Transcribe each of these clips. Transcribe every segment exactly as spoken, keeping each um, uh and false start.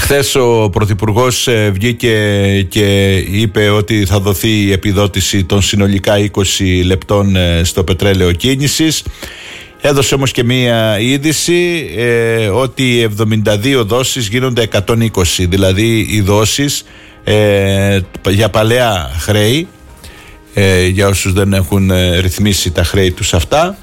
Χθες ο Πρωθυπουργός βγήκε και είπε ότι θα δοθεί η επιδότηση των συνολικά είκοσι λεπτών στο πετρέλαιο κίνησης. Έδωσε όμως και μία είδηση ε, ότι εβδομήντα δύο δόσεις γίνονται εκατόν είκοσι, δηλαδή οι δόσεις ε, για παλαιά χρέη, ε, για όσους δεν έχουν ρυθμίσει τα χρέη τους αυτά.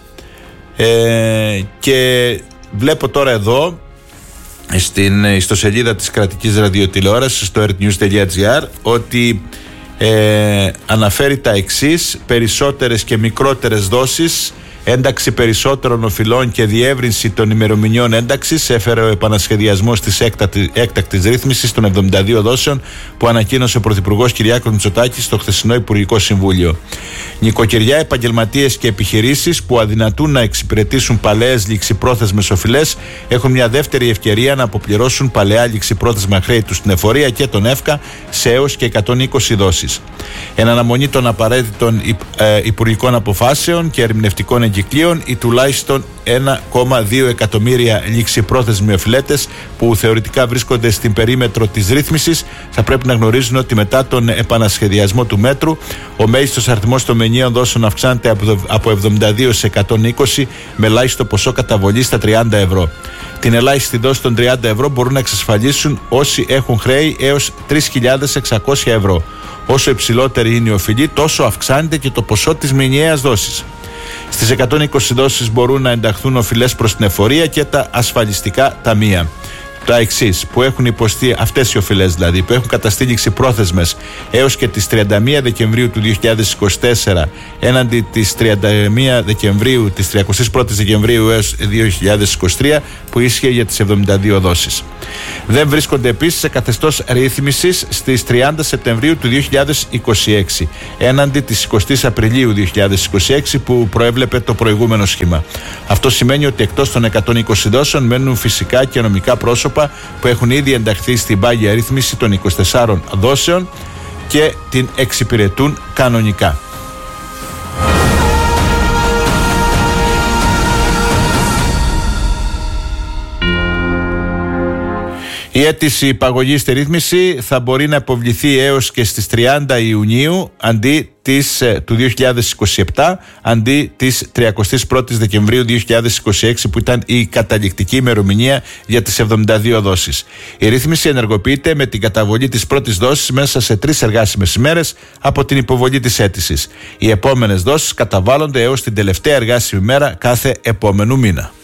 Ε, και βλέπω τώρα εδώ στην ιστοσελίδα της κρατικής ραδιοτηλεόρασης στο ερτ νιους τελεία τζι άρ ότι ε, αναφέρει τα εξής: περισσότερες και μικρότερες δόσεις, ένταξη περισσότερων οφειλών και διεύρυνση των ημερομηνιών ένταξης. Έφερε ο επανασχεδιασμός της έκτακτη, έκτακτης ρύθμισης των εβδομήντα δύο δόσεων που ανακοίνωσε ο Πρωθυπουργός Κυριάκος Μητσοτάκης στο χθεσινό Υπουργικό Συμβούλιο. Νοικοκυριά, επαγγελματίες και επιχειρήσεις που αδυνατούν να εξυπηρετήσουν παλαιές ληξιπρόθεσμες οφειλές έχουν μια δεύτερη ευκαιρία να αποπληρώσουν παλαιά ληξιπρόθεσμα χρέη τους στην εφορία και τον ΕΦΚΑ σε έως και εκατόν είκοσι δόσεις. Εν αναμονή των απαραίτητων ε, υπουργικών αποφάσεων και ερμηνευτικών εγκυκλίων, οι τουλάχιστον ένα κόμμα δύο εκατομμύρια ληξιπρόθεσμοι οφειλέτες που θεωρητικά βρίσκονται στην περίμετρο της ρύθμισης θα πρέπει να γνωρίζουν ότι μετά τον επανασχεδιασμό του μέτρου ο μέγιστος αριθμός των μηνιαίων δόσεων αυξάνεται από εβδομήντα δύο σε εκατόν είκοσι με ελάχιστο ποσό καταβολής στα τριάντα ευρώ. Την ελάχιστη δόση των τριάντα ευρώ μπορούν να εξασφαλίσουν όσοι έχουν χρέη έως τρεις χιλιάδες εξακόσια ευρώ. Όσο υψηλότερη είναι η οφειλή, τόσο αυξάνεται και το ποσό της μηνιαίας δόσης. Στις εκατόν είκοσι δόσεις μπορούν να ενταχθούν οφειλές προς την εφορία και τα ασφαλιστικά ταμεία. Τα εξής, που έχουν υποστεί αυτές οι οφειλές, δηλαδή που έχουν καταστεί ληξιπρόθεσμες έως και τις τριάντα μία Δεκεμβρίου του δύο χιλιάδες είκοσι τέσσερα έναντι της τριάντα μία Δεκεμβρίου, της τριάντα πρώτη Δεκεμβρίου έως δύο χιλιάδες είκοσι τρία που ίσχυε για τις εβδομήντα δύο δόσεις. Δεν βρίσκονται επίσης σε καθεστώς ρύθμισης στις τριάντα Σεπτεμβρίου του δύο χιλιάδες είκοσι έξι έναντι της εικοστή Απριλίου δύο χιλιάδες είκοσι έξι που προέβλεπε το προηγούμενο σχήμα. Αυτό σημαίνει ότι εκτός των εκατόν είκοσι δόσεων μένουν φυσικά και νομικά πρόσωπα που έχουν ήδη ενταχθεί στην πάγια ρύθμιση των είκοσι τεσσάρων δόσεων και την εξυπηρετούν κανονικά. Η αίτηση υπαγωγής στη ρύθμιση θα μπορεί να υποβληθεί έως και στις τριάντα Ιουνίου αντί της, του δύο χιλιάδες είκοσι επτά αντί της τριάντα πρώτη Δεκεμβρίου δύο χιλιάδες είκοσι έξι που ήταν η καταληκτική ημερομηνία για τις εβδομήντα δύο δόσεις. Η ρύθμιση ενεργοποιείται με την καταβολή της πρώτης δόσης μέσα σε τρεις εργάσιμες ημέρες από την υποβολή της αίτησης. Οι επόμενες δόσεις καταβάλλονται έως την τελευταία εργάσιμη μέρα κάθε επόμενου μήνα.